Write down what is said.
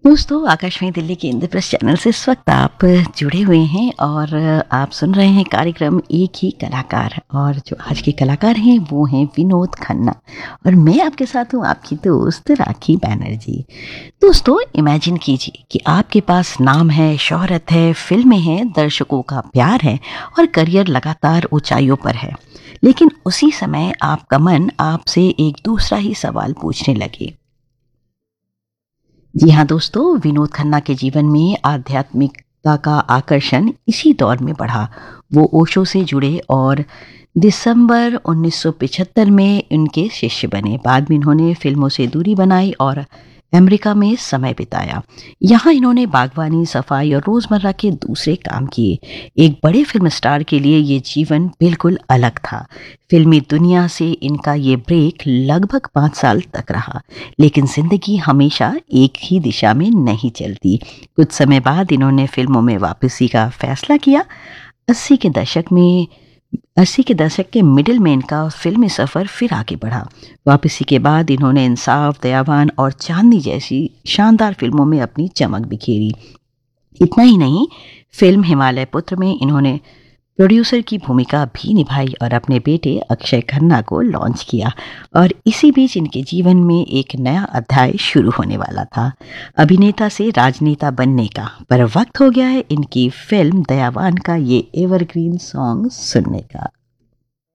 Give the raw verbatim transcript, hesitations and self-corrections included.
दोस्तों, आकाशवाणी दिल्ली के इंद्रप्रस्थ चैनल से इस वक्त आप जुड़े हुए हैं और आप सुन रहे हैं कार्यक्रम एक ही कलाकार। और जो आज के कलाकार हैं वो हैं विनोद खन्ना और मैं आपके साथ हूँ आपकी दोस्त राखी बैनर्जी। दोस्तों, इमेजिन कीजिए कि आपके पास नाम है, शोहरत है, फिल्में हैं, दर्शकों का प्यार है और करियर लगातार ऊंचाइयों पर है। लेकिन उसी समय आपका मन आपसे एक दूसरा ही सवाल पूछने लगे। जी हाँ दोस्तों, विनोद खन्ना के जीवन में आध्यात्मिकता का आकर्षण इसी दौर में बढ़ा। वो ओशो से जुड़े और दिसंबर उन्नीस सौ पचहत्तर में उनके शिष्य बने। बाद में इन्होंने फिल्मों से दूरी बनाई और अमेरिका में समय बिताया। यहाँ इन्होंने बागवानी, सफाई और रोज़मर्रा के दूसरे काम किए। एक बड़े फिल्म स्टार के लिए ये जीवन बिल्कुल अलग था। फिल्मी दुनिया से इनका ये ब्रेक लगभग पाँच साल तक रहा, लेकिन जिंदगी हमेशा एक ही दिशा में नहीं चलती। कुछ समय बाद इन्होंने फिल्मों में वापसी का फैसला किया। अस्सी के दशक में अस्सी के दशक के मिडिल में इनका फिल्मी सफ़र फिर आगे बढ़ा। वापसी के बाद इन्होंने इंसाफ, दयावान और चांदनी जैसी शानदार फिल्मों में अपनी चमक बिखेरी। इतना ही नहीं, फिल्म हिमालय पुत्र में इन्होंने प्रोड्यूसर की भूमिका भी निभाई और अपने बेटे अक्षय खन्ना को लॉन्च किया। और इसी बीच इनके जीवन में एक नया अध्याय शुरू होने वाला था, अभिनेता से राजनेता बनने का। पर वक्त हो गया है इनकी फिल्म दयावान का ये एवरग्रीन सॉन्ग सुनने का।